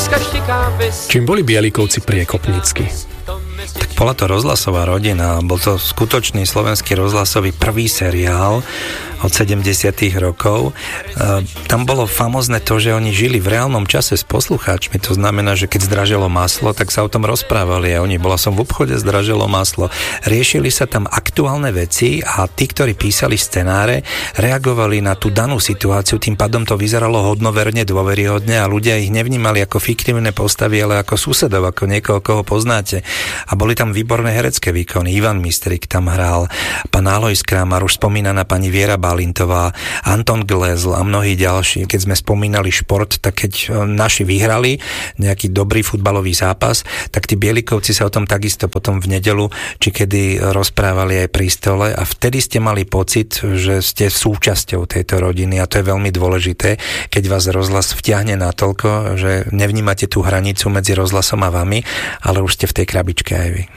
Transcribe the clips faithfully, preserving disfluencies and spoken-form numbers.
Čím boli Bielikovci priekopnícky? Tak bola to rozhlasová rodina, bol to skutočný slovenský rozhlasový prvý seriál od sedemdesiatych rokov. E, tam bolo famózne to, že oni žili v reálnom čase s poslucháčmi, to znamená, že keď zdraželo maslo, tak sa o tom rozprávali a oni, bola som v obchode, zdraželo maslo. Riešili sa tam aktuálne veci a tí, ktorí písali scenáre, reagovali na tú danú situáciu, tým pádom to vyzeralo hodnoverne, dôveryhodne a ľudia ich nevnímali ako fiktívne postavy, ale ako susedov, ako niekoho, koho poznáte. A boli tam výborné herecké výkony. Ivan Mistrik tam hral, pán Alois Kramar, už spomínaná pani Viera Balintová, Anton Glezl a mnohí ďalší. Keď sme spomínali šport, tak keď naši vyhrali nejaký dobrý futbalový zápas, tak tí Bielikovci sa o tom takisto potom v nedeľu, či kedy rozprávali aj pri stole a vtedy ste mali pocit, že ste súčasťou tejto rodiny a to je veľmi dôležité, keď vás rozhlas vtiahne natoľko, že nevnímate tú hranicu medzi rozhlasom a vami, ale už ste v tej krabičke aj vy.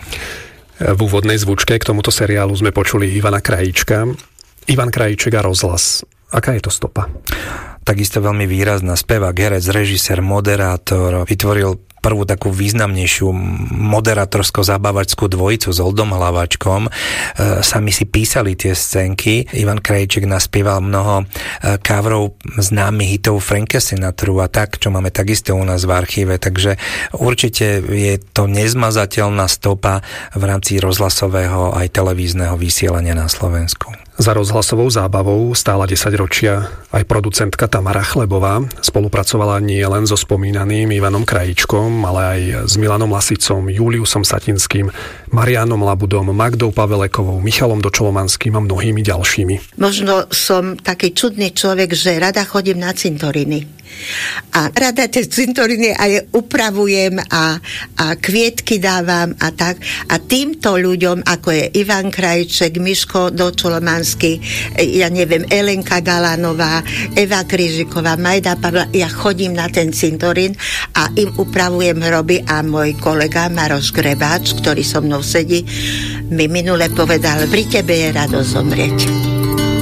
V úvodnej zvučke k tomuto seriálu sme počuli Ivana Krajíčka. Ivan Krajíček a rozhlas. Aká je to stopa? Takisto veľmi výrazná, spevák, herec, režisér, moderátor, vytvoril prvú takú významnejšiu moderátorsko-zabávačskú dvojicu s Oldom Hlavačkom. E, sami si písali tie scénky. Ivan Krajíček naspieval mnoho e, coverov známych hitov Franka Sinatru a tak, čo máme takisto u nás v archíve. Takže určite je to nezmazateľná stopa v rámci rozhlasového aj televízneho vysielania na Slovensku. Za rozhlasovou zábavou stála desaťročia aj producentka Tamara Chlebová. Spolupracovala nie len so spomínaným Ivanom Krajíčkom, ale aj s Milanom Lasicom, Juliusom Satinským, Marianom Labudom, Magdou Pavelekovou, Michalom Dočolomanským a mnohými ďalšími. Možno som taký čudný človek, že rada chodím na cintoriny. A rada tie cintoriny aj upravujem a, a kvietky dávam a tak. A týmto ľuďom, ako je Ivan Krajíček, Miško Dočolomanský, ja neviem, Elenka Galanová, Eva Kryžiková, Majda Pavla, ja chodím na ten cintorín a im upravujem hroby a môj kolega Maroš Grebáč, ktorý so mnou sedí, mi minule povedal, pri tebe je rado zomrieť.